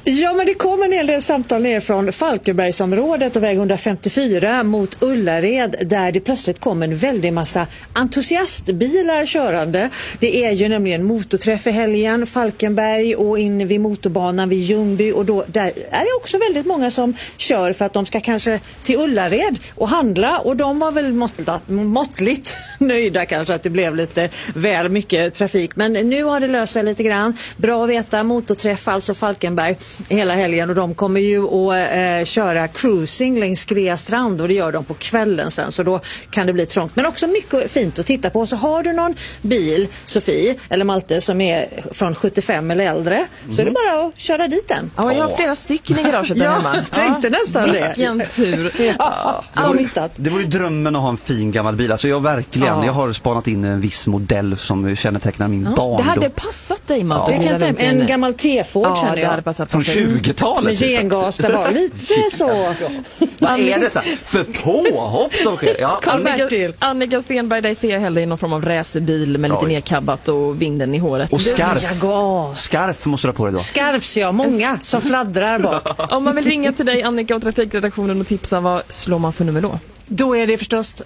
Ja, men det kom en hel del samtal ner från Falkenbergsområdet och väg 154 mot Ullared, där det plötsligt kom en väldig massa entusiastbilar körande. Det är ju nämligen motorträff i helgen, Falkenberg och in vid motorbanan vid Ljungby, och då där är det också väldigt många som kör för att de ska kanske till Ullared och handla, och de var väl måttligt nöjda kanske att det blev lite väl mycket trafik. Men nu har det löst sig lite grann. Bra att veta, motorträff alltså Falkenberg hela helgen, och de kommer ju att köra cruising längs Skreastrand, och det gör de på kvällen sen, så då kan det bli trångt. Men också mycket fint att titta på. Så har du någon bil, Sofie eller Malte, som är från 75 eller äldre, så är det bara att köra dit den. Ja, jag har flera stycken i garaget där hemma. Tänkte nästan det. Vilken tur. Det var ju drömmen att ha en fin gammal bil. Alltså jag har spanat in en viss modell som känneteknar min barndom. Det hade passat dig, Malte. Det kan inte en gammal T-Ford känner jag. Det hade passat från 20-talet. Med gengas, det var lite så. Vad är detta för påhopp som sker? Ja. Annika Stenberg, där ser jag hellre i någon form av racerbil med lite nedkabbat och vinden i håret. Och skarf måste du ha på dig då. Skarfs, ja, många som fladdrar bak. Om man vill ringa till dig, Annika, och trafikredaktionen och tipsa, vad slår man för nummer då? Då är det förstås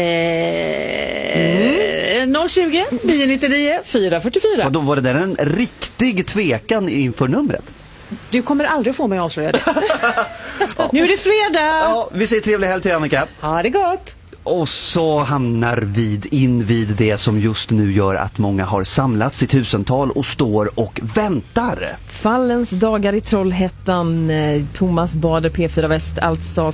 020 999 444. Och då var det där en riktig tvekan inför numret. Du kommer aldrig få mig att avslöja det. Nu är det fredag. Ja, vi säger trevlig helg till Annika. Ha det gott. Och så hamnar vi in vid det som just nu gör att många har samlats i tusental och står och väntar. Fallens dagar i Trollhättan, Thomas Bader, P4 Väst, alltså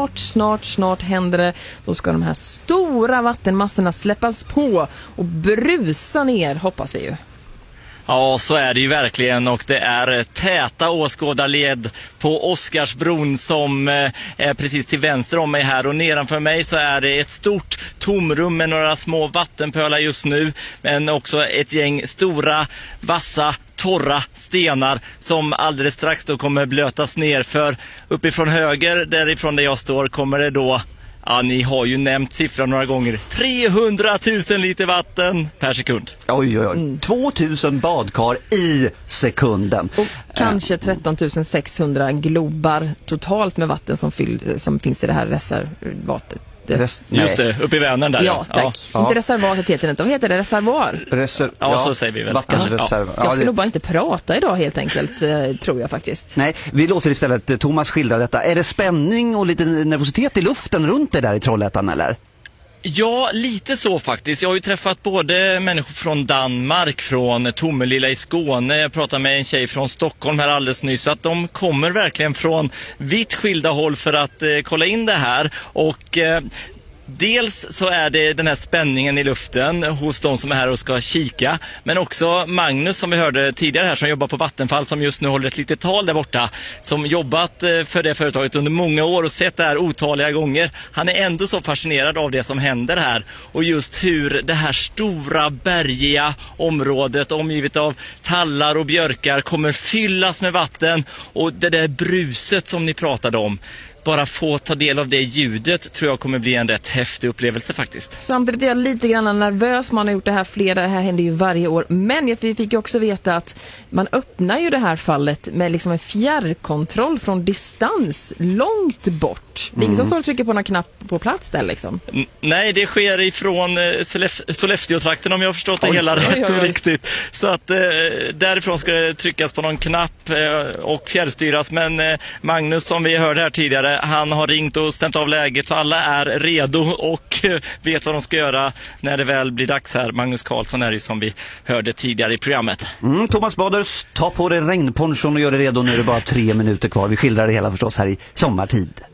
snart händer det. Då ska de här stora vattenmassorna släppas på och brusa ner, hoppas vi ju. Ja, så är det ju verkligen, och det är täta åskådarled på Oscarsbron som är precis till vänster om mig här, och nedanför mig så är det ett stort tomrum med några små vattenpölar just nu, men också ett gäng stora, vassa, torra stenar som alldeles strax då kommer blötas ner, för uppifrån höger, därifrån där jag står, kommer det då, ja, ni har ju nämnt siffran några gånger, 300 000 liter vatten per sekund. Oj. 2000 badkar i sekunden. Och kanske 13 600 globar totalt med vatten som finns i det här reservatet. Just det, uppe i Vänern där. Ja, tack. Ja. Inte reservatet heter det inte. Vad heter det? Reservoar? Ja, så säger vi väl. Vattenreserv. Ja. Jag ska nog bara inte prata idag helt enkelt, tror jag faktiskt. Nej, vi låter istället Thomas skildra detta. Är det spänning och lite nervositet i luften runt det där i Trollhättan, eller? Ja, lite så faktiskt. Jag har ju träffat både människor från Danmark, från Tomelilla i Skåne. Jag pratade med en tjej från Stockholm här alldeles nyss. Att de kommer verkligen från vitt skilda håll för att kolla in det här. Och dels så är det den här spänningen i luften hos de som är här och ska kika. Men också Magnus, som vi hörde tidigare här, som jobbar på Vattenfall, som just nu håller ett litet tal där borta, som jobbat för det företaget under många år och sett det här otaliga gånger. Han är ändå så fascinerad av det som händer här, och just hur det här stora bergiga området omgivet av tallar och björkar kommer fyllas med vatten, och det där bruset som ni pratade om. Bara få ta del av det ljudet tror jag kommer bli en rätt häftig upplevelse faktiskt. Samtidigt är jag lite grann nervös. Man har gjort det här flera, det här händer ju varje år. Men vi fick ju också veta att man öppnar ju det här fallet med liksom en fjärrkontroll från distans långt bort. Det är ingen som står och trycker på någon knapp på plats där liksom. Nej, det sker ifrån Sollefteå-trakten, om jag har förstått det hela rätt och riktigt. Så att därifrån ska det tryckas på någon knapp och fjärrstyras. Men Magnus, som vi hörde här tidigare, han har ringt och stämt av läget, så alla är redo och vet vad de ska göra när det väl blir dags här. Magnus Karlsson är ju som vi hörde tidigare i programmet. Thomas Baders, ta på dig regnponchon och gör det redo. Nu är det bara 3 minuter kvar. Vi skildrar det hela förstås här i sommartid.